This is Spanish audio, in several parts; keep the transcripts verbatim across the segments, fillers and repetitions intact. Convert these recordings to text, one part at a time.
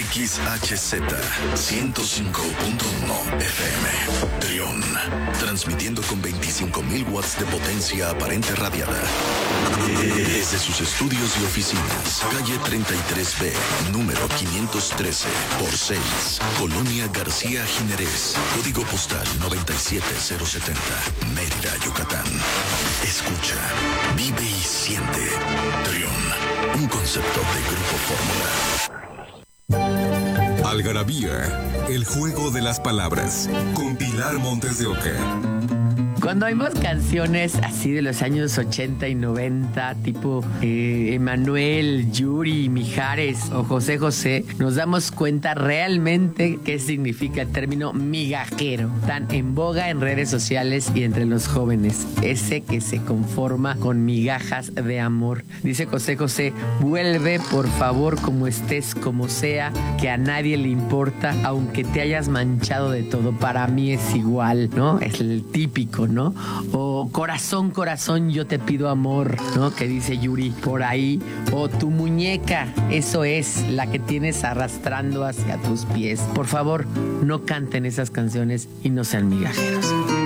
X H Z ciento cinco punto uno F M. Trión, transmitiendo con veinticinco mil watts de potencia aparente radiada. Desde sus estudios y oficinas, calle treinta y tres B, número quinientos trece por seis, Colonia García Jiménez, código postal noventa y siete cero setenta, Mérida, Yucatán. Escucha, vive y siente. Trión, un concepto de Grupo Fórmula. Algarabía, el juego de las palabras, con Pilar Montes de Oca. Cuando oímos canciones así de los años ochenta y noventa, tipo eh, Emanuel, Yuri, Mijares o José José, nos damos cuenta realmente qué significa el término migajero, tan en boga en redes sociales y entre los jóvenes. Ese que se conforma con migajas de amor. Dice José José, vuelve por favor como estés, como sea, que a nadie le importa, aunque te hayas manchado de todo. Para mí es igual, ¿no? Es el típico, ¿no? O corazón, corazón, yo te pido amor, ¿no? Que dice Yuri por ahí. O tu muñeca, eso es, la que tienes arrastrando hacia tus pies. Por favor, no canten esas canciones y no sean migajeros.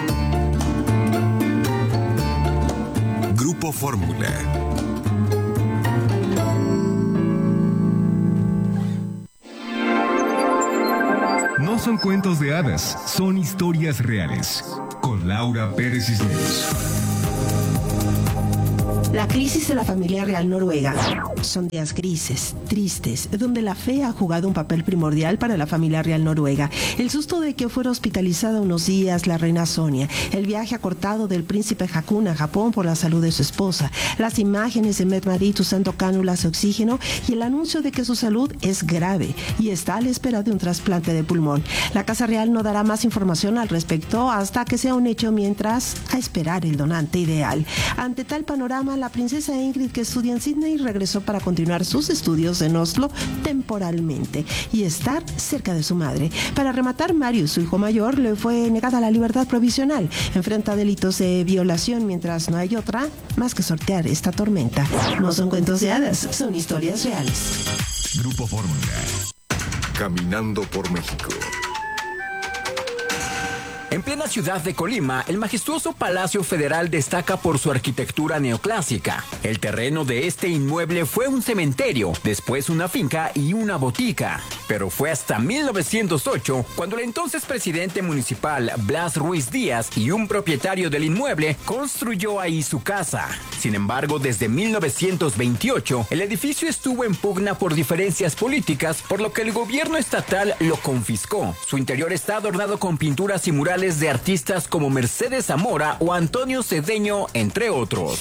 Grupo Fórmula. No son cuentos de hadas, son historias reales. Con Laura Pérez Cisneros. La crisis de la familia real noruega son días grises, tristes, donde la fe ha jugado un papel primordial para la familia real noruega. El susto de que fuera hospitalizada unos días la reina Sonia, el viaje acortado del príncipe Haakon a Japón por la salud de su esposa, las imágenes de Mette-Marit usando cánulas de oxígeno y el anuncio de que su salud es grave y está a la espera de un trasplante de pulmón. La Casa Real no dará más información al respecto hasta que sea un hecho, mientras a esperar el donante ideal. Ante tal panorama, la princesa Ingrid, que estudia en Sydney, regresó para continuar sus estudios en Oslo temporalmente y estar cerca de su madre. Para rematar, Marius, su hijo mayor, le fue negada la libertad provisional. Enfrenta delitos de violación, mientras no hay otra más que sortear esta tormenta. No son cuentos de hadas, son historias reales. Grupo Fórmula. Caminando por México. En plena ciudad de Colima, el majestuoso Palacio Federal destaca por su arquitectura neoclásica. El terreno de este inmueble fue un cementerio, después una finca y una botica. Pero fue hasta mil novecientos ocho cuando el entonces presidente municipal Blas Ruiz Díaz y un propietario del inmueble construyó ahí su casa. Sin embargo, desde mil novecientos veintiocho, el edificio estuvo en pugna por diferencias políticas, por lo que el gobierno estatal lo confiscó. Su interior está adornado con pinturas y murales de artistas como Mercedes Zamora o Antonio Cedeño, entre otros.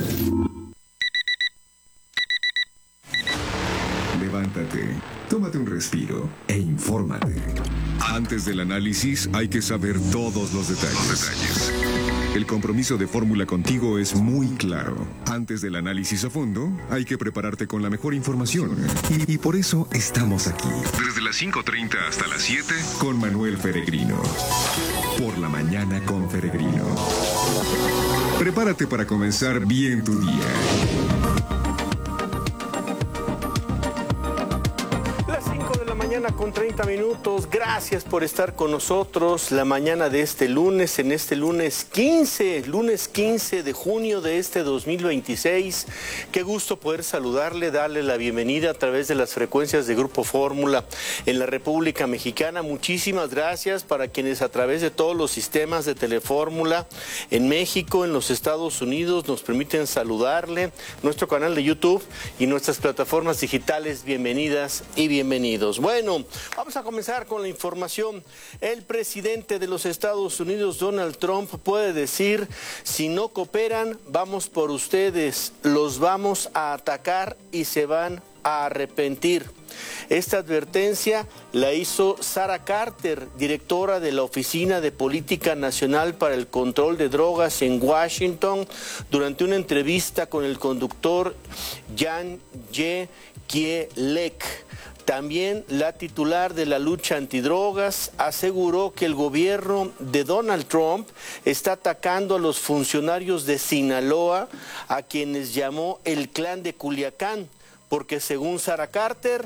Levántate, tómate un respiro e infórmate. Antes del análisis hay que saber todos los detalles. Los detalles. El compromiso de Fórmula contigo es muy claro. Antes del análisis a fondo, hay que prepararte con la mejor información. Y, y por eso estamos aquí. Desde las cinco treinta hasta las siete, con Manuel Peregrino. Por la mañana con Peregrino. Prepárate para comenzar bien tu día. Con treinta minutos, gracias por estar con nosotros la mañana de este lunes, en este lunes quince, lunes quince de junio de este dos mil veintiséis. Qué gusto poder saludarle, darle la bienvenida a través de las frecuencias de Grupo Fórmula en la República Mexicana. Muchísimas gracias para quienes a través de todos los sistemas de Telefórmula en México, en los Estados Unidos, nos permiten saludarle, nuestro canal de YouTube y nuestras plataformas digitales. Bienvenidas y bienvenidos. Bueno, vamos a comenzar con la información. El presidente de los Estados Unidos, Donald Trump, puede decir: si no cooperan, vamos por ustedes, los vamos a atacar y se van a arrepentir. Esta advertencia la hizo Sarah Carter, directora de la Oficina de Política Nacional para el Control de Drogas en Washington, durante una entrevista con el conductor Jan Jekielek. También la titular de la lucha antidrogas aseguró que el gobierno de Donald Trump está atacando a los funcionarios de Sinaloa, a quienes llamó el clan de Culiacán, porque según Sarah Carter,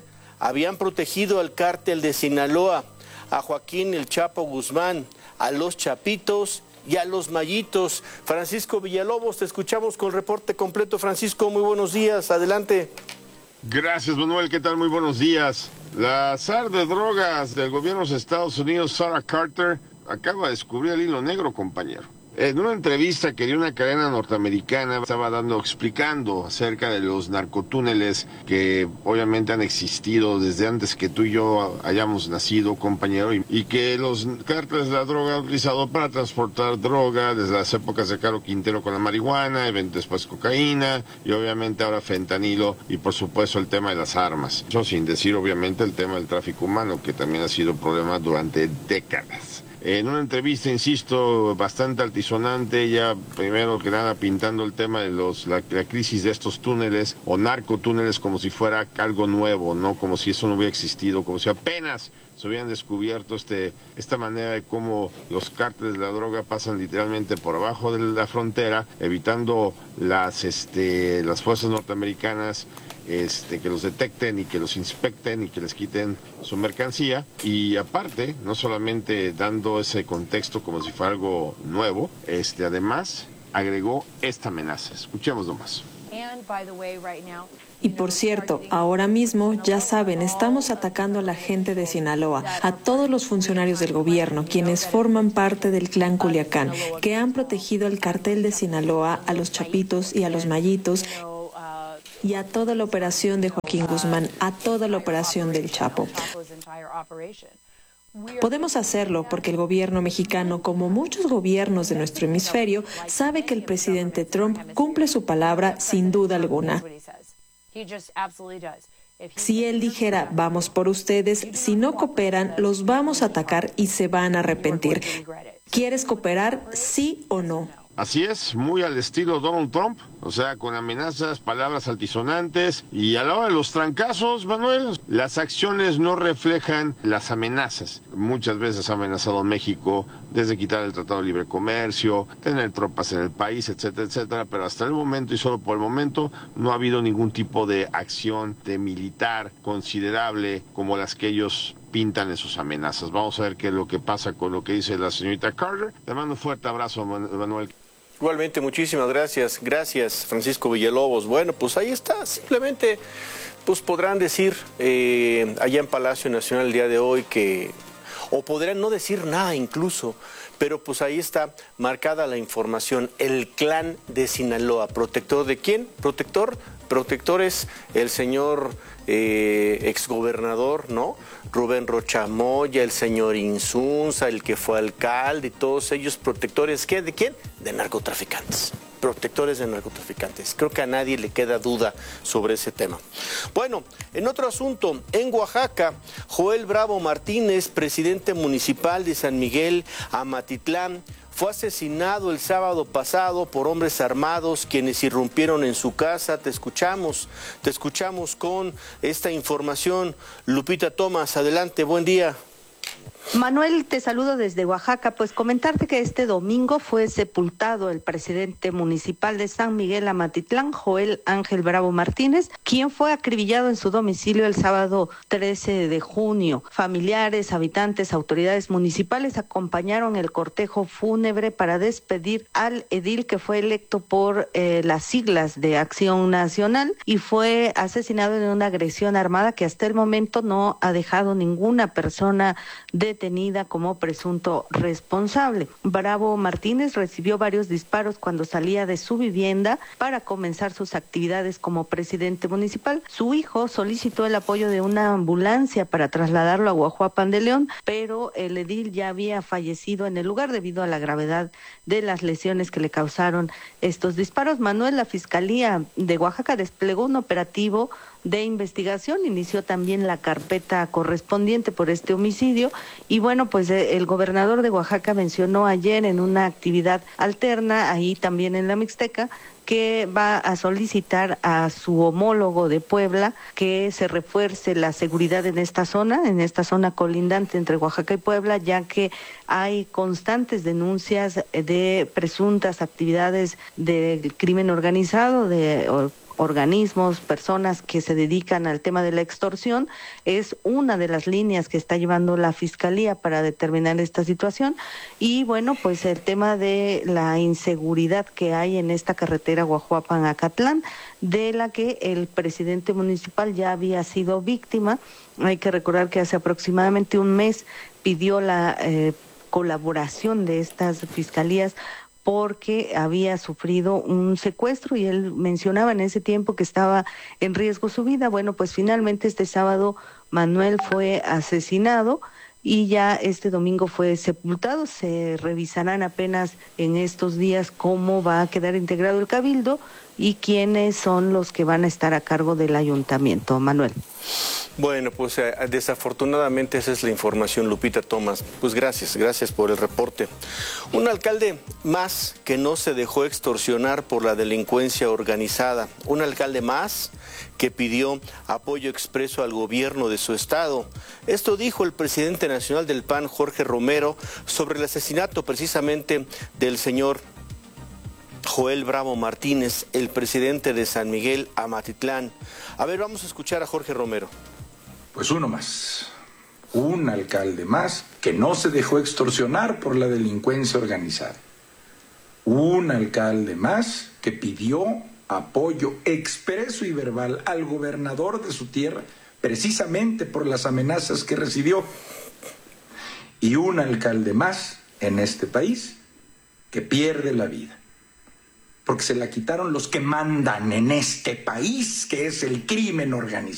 habían protegido al cártel de Sinaloa, a Joaquín El Chapo Guzmán, a los Chapitos y a los Mayitos. Francisco Villalobos, te escuchamos con el reporte completo. Francisco, muy buenos días, adelante. Gracias, Manuel, ¿qué tal? Muy buenos días. La zar de drogas del gobierno de los Estados Unidos, Sarah Carter, acaba de descubrir el hilo negro, compañero. En una entrevista que dio una cadena norteamericana, estaba dando, explicando acerca de los narcotúneles que obviamente han existido desde antes que tú y yo hayamos nacido, compañero, y, y que los cárteles de la droga han utilizado para transportar droga desde las épocas de Caro Quintero con la marihuana, después cocaína y obviamente ahora fentanilo y por supuesto el tema de las armas. Eso sin decir obviamente el tema del tráfico humano, que también ha sido un problema durante décadas. En una entrevista, insisto, bastante altisonante, ella primero que nada pintando el tema de los la, la crisis de estos túneles o narcotúneles como si fuera algo nuevo, no como si eso no hubiera existido, como si apenas se hubieran descubierto este esta manera de cómo los cárteles de la droga pasan literalmente por abajo de la frontera, evitando las este las fuerzas norteamericanas Este, que los detecten y que los inspecten y que les quiten su mercancía, y aparte, no solamente dando ese contexto como si fuera algo nuevo, este, además agregó esta amenaza. Escuchemos nomás. Y por cierto, ahora mismo, ya saben, estamos atacando a la gente de Sinaloa, a todos los funcionarios del gobierno, quienes forman parte del clan Culiacán, que han protegido al cartel de Sinaloa, a los Chapitos y a los Mayitos, y a toda la operación de Joaquín Guzmán, a toda la operación del Chapo. Podemos hacerlo porque el gobierno mexicano, como muchos gobiernos de nuestro hemisferio, sabe que el presidente Trump cumple su palabra sin duda alguna. Si él dijera, vamos por ustedes, si no cooperan, los vamos a atacar y se van a arrepentir. ¿Quieres cooperar, sí o no? Así es, muy al estilo Donald Trump, o sea, con amenazas, palabras altisonantes, y a la hora de los trancazos, Manuel, las acciones no reflejan las amenazas. Muchas veces ha amenazado a México desde quitar el Tratado de Libre Comercio, tener tropas en el país, etcétera, etcétera, pero hasta el momento y solo por el momento no ha habido ningún tipo de acción de militar considerable como las que ellos pintan en sus amenazas. Vamos a ver qué es lo que pasa con lo que dice la señorita Carter. Te mando un fuerte abrazo, Manuel. Igualmente, muchísimas gracias. Gracias, Francisco Villalobos. Bueno, pues ahí está. Simplemente, pues podrán decir eh, allá en Palacio Nacional el día de hoy que, o podrán no decir nada incluso, pero pues ahí está marcada la información. El clan de Sinaloa, ¿protector de quién? ¿Protector? Protector es el señor eh, exgobernador, ¿no? Rubén Rocha Moya, el señor Insunza, el que fue alcalde, y todos ellos protectores, ¿qué? ¿De quién? De narcotraficantes. Protectores de narcotraficantes. Creo que a nadie le queda duda sobre ese tema. Bueno, en otro asunto, en Oaxaca, Joel Bravo Martínez, presidente municipal de San Miguel Amatitlán, fue asesinado el sábado pasado por hombres armados quienes irrumpieron en su casa. Te escuchamos, te escuchamos con esta información. Lupita Tomás, adelante, buen día. Manuel, te saludo desde Oaxaca. Pues comentarte que este domingo fue sepultado el presidente municipal de San Miguel Amatitlán, Joel Ángel Bravo Martínez, quien fue acribillado en su domicilio el sábado trece de junio. Familiares, habitantes, autoridades municipales acompañaron el cortejo fúnebre para despedir al edil que fue electo por eh, las siglas de Acción Nacional y fue asesinado en una agresión armada que hasta el momento no ha dejado ninguna persona detenida como presunto responsable. Bravo Martínez recibió varios disparos cuando salía de su vivienda para comenzar sus actividades como presidente municipal. Su hijo solicitó el apoyo de una ambulancia para trasladarlo a Guajuapan de León, pero el edil ya había fallecido en el lugar debido a la gravedad de las lesiones que le causaron estos disparos. Manuel, la Fiscalía de Oaxaca desplegó un operativo de investigación, inició también la carpeta correspondiente por este homicidio y bueno, pues el gobernador de Oaxaca mencionó ayer en una actividad alterna, ahí también en la Mixteca, que va a solicitar a su homólogo de Puebla que se refuerce la seguridad en esta zona, en esta zona colindante entre Oaxaca y Puebla, ya que hay constantes denuncias de presuntas actividades del crimen organizado, de organismos, personas que se dedican al tema de la extorsión. Es una de las líneas que está llevando la Fiscalía para determinar esta situación. Y bueno, pues el tema de la inseguridad que hay en esta carretera Guajuapan-Acatlán, de la que el presidente municipal ya había sido víctima. Hay que recordar que hace aproximadamente un mes pidió la eh, colaboración de estas fiscalías porque había sufrido un secuestro y él mencionaba en ese tiempo que estaba en riesgo su vida. Bueno, pues finalmente este sábado Manuel fue asesinado y ya este domingo fue sepultado. Se revisarán apenas en estos días cómo va a quedar integrado el cabildo y quiénes son los que van a estar a cargo del ayuntamiento. Manuel. Bueno, pues eh, desafortunadamente esa es la información, Lupita Tomás. Pues gracias, gracias por el reporte. Un alcalde más que no se dejó extorsionar por la delincuencia organizada. Un alcalde más que pidió apoyo expreso al gobierno de su estado. Esto dijo el presidente nacional del P A N, Jorge Romero, sobre el asesinato precisamente del señor Joel Bravo Martínez, el presidente de San Miguel Amatitlán. A ver, vamos a escuchar a Jorge Romero. Pues uno más, un alcalde más que no se dejó extorsionar por la delincuencia organizada. Un alcalde más que pidió apoyo expreso y verbal al gobernador de su tierra, precisamente por las amenazas que recibió. Y un alcalde más en este país que pierde la vida, porque se la quitaron los que mandan en este país, que es el crimen organizado.